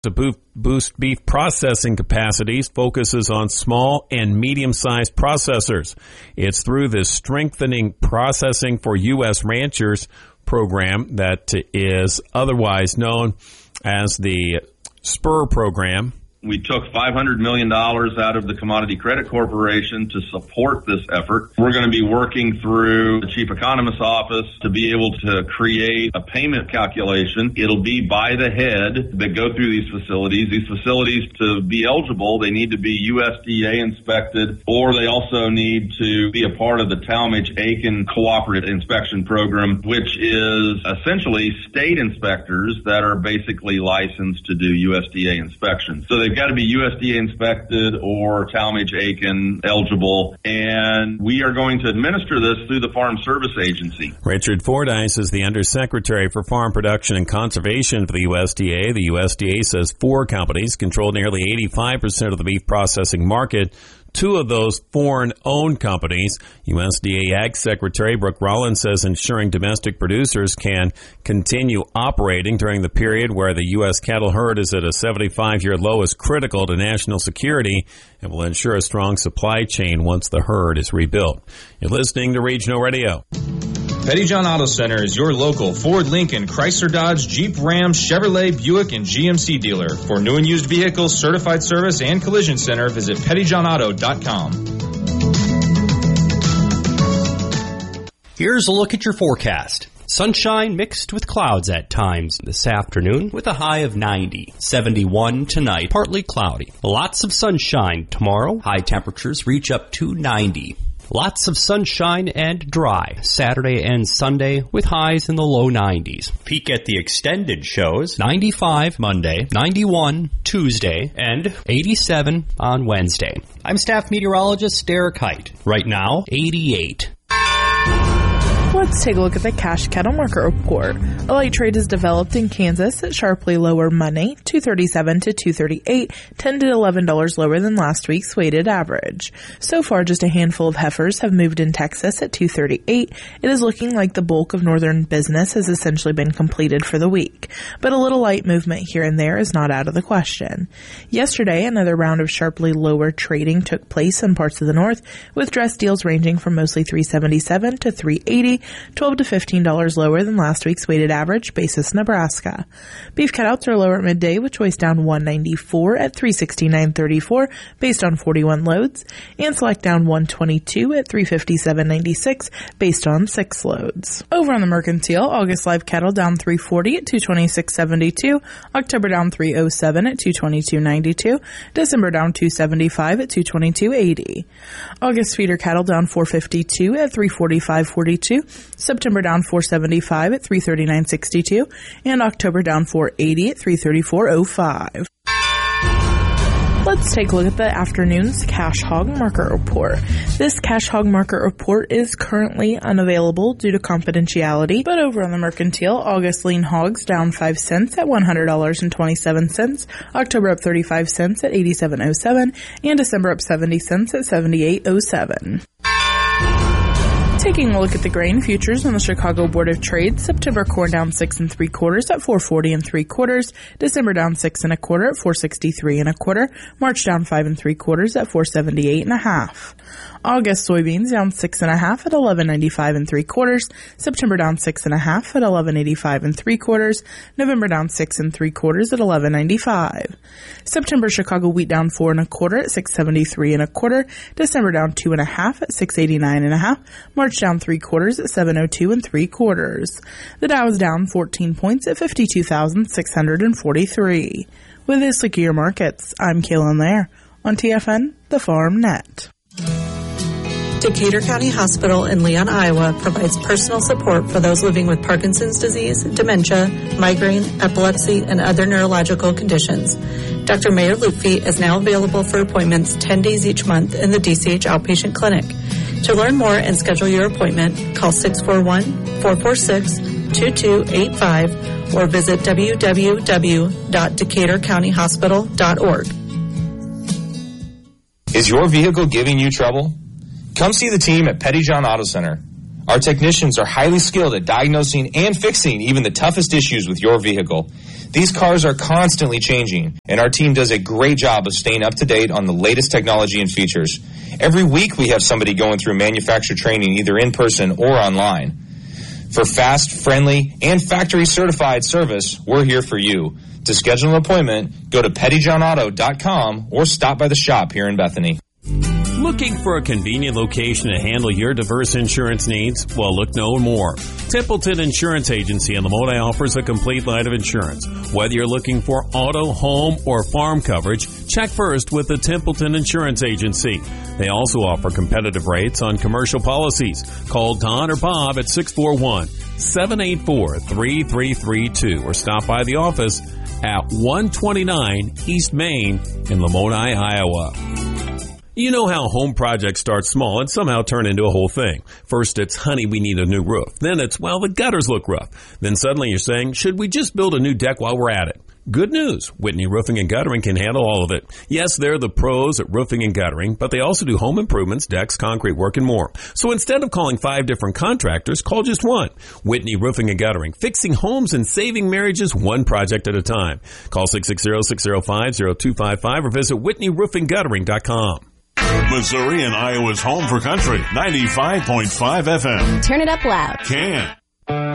To boost beef processing capacities focuses on small and medium-sized processors. It's through this Strengthening Processing for U.S. Ranchers program that is otherwise known as the SPUR program. We took $500 million out of the Commodity Credit Corporation to support this effort. We're going to be working through the Chief Economist's office to be able to create a payment calculation. It'll be by the head that go through these facilities. These facilities, to be eligible, they need to be USDA inspected, or they also need to be a part of the Talmadge-Aiken Cooperative Inspection Program, which is essentially state inspectors that are basically licensed to do USDA inspections. So they've got to be USDA inspected or Talmadge-Aiken eligible, and we are going to administer this through the Farm Service Agency. Richard Fordyce is the Undersecretary for Farm Production and Conservation for the USDA. The USDA says 4 companies control nearly 85% of the beef processing market. 2 of those foreign-owned companies. USDA Ag Secretary Brooke Rollins says ensuring domestic producers can continue operating during the period where the U.S. cattle herd is at a 75-year low is critical to national security and will ensure a strong supply chain once the herd is rebuilt. You're listening to Regional Radio. Pettyjohn Auto Center is your local Ford, Lincoln, Chrysler, Dodge, Jeep, Ram, Chevrolet, Buick, and GMC dealer. For new and used vehicles, certified service, and collision center, visit PettyjohnAuto.com. Here's a look at your forecast. Sunshine mixed with clouds at times this afternoon with a high of 90. 71 tonight, partly cloudy. Lots of sunshine tomorrow. High temperatures reach up to 90. Lots of sunshine and dry Saturday and Sunday with highs in the low 90s. Peak at the extended shows 95 Monday, 91 Tuesday, and 87 on Wednesday. I'm staff meteorologist Derek Height. Right now, 88. Let's take a look at the cash cattle market report. A light trade is developed in Kansas at sharply lower money, $237 to $238, $10 to $11 lower than last week's weighted average. So far, just a handful of heifers have moved in Texas at $238. It is looking like the bulk of northern business has essentially been completed for the week, but a little light movement here and there is not out of the question. Yesterday, another round of sharply lower trading took place in parts of the north, with dress deals ranging from mostly $377 to $380, $12 to $15 lower than last week's weighted average, basis Nebraska. Beef cutouts are lower at midday, with choice down $194 at $369.34 based on 41 loads, and select down $122 at $357.96 based on 6 loads. Over on the mercantile, August live cattle down $340 at $226.72, October down $307 at $222.92, December down $275 at $222.80. August feeder cattle down $452 at $345.42, September down $475 at $339.62, and October down $480 at $334.05. Let's take a look at the afternoon's cash hog market report. This cash hog market report is currently unavailable due to confidentiality, but over on the mercantile, August lean hogs down 5 cents at $100.27, October up 35 cents at $87.07, and December up 70 cents at $78.07. Taking a look at the grain futures on the Chicago Board of Trade, September corn down 6 3/4 at $440 3/4, December down 6 1/4 at $463 1/4, March down 5 3/4 at $478 1/2. August soybeans down 6 1/2 at $11.95 3/4, September down 6 1/2 at $11.85 3/4, November down 6 3/4 at $11.95. September Chicago wheat down 4 1/4 at $673 1/4, December down 2 1/2 at $689 1/2, March down 3/4 at $702 3/4. The Dow is down 14 points at 52,643. With this look at your markets, I'm Kaylin Lair on TFN, the Farm Net. Decatur County Hospital in Leon, Iowa provides personal support for those living with Parkinson's disease, dementia, migraine, epilepsy, and other neurological conditions. Dr. Mayor Lupfi is now available for appointments 10 days each month in the DCH Outpatient Clinic. To learn more and schedule your appointment, call 641-446-2285 or visit www.decaturcountyhospital.org. Is your vehicle giving you trouble? Come see the team at Pettyjohn Auto Center. Our technicians are highly skilled at diagnosing and fixing even the toughest issues with your vehicle. These cars are constantly changing, and our team does a great job of staying up to date on the latest technology and features. Every week we have somebody going through manufacturer training either in person or online. For fast, friendly, and factory-certified service, we're here for you. To schedule an appointment, go to pettyjohnauto.com or stop by the shop here in Bethany. Looking for a convenient location to handle your diverse insurance needs? Well, look no more. Templeton Insurance Agency in Lamoni offers a complete line of insurance. Whether you're looking for auto, home, or farm coverage, check first with the Templeton Insurance Agency. They also offer competitive rates on commercial policies. Call Don or Bob at 641-784-3332 or stop by the office at 129 East Main in Lamoni, Iowa. You know how home projects start small and somehow turn into a whole thing. First it's, honey, we need a new roof. Then it's, well, the gutters look rough. Then suddenly you're saying, should we just build a new deck while we're at it? Good news. Whitney Roofing and Guttering can handle all of it. Yes, they're the pros at roofing and guttering, but they also do home improvements, decks, concrete work, and more. So instead of calling 5 different contractors, call just one. Whitney Roofing and Guttering, fixing homes and saving marriages one project at a time. Call 660-605-0255 or visit WhitneyRoofingGuttering.com. Missouri and Iowa's home for country, 95.5 FM. Turn it up loud. Can.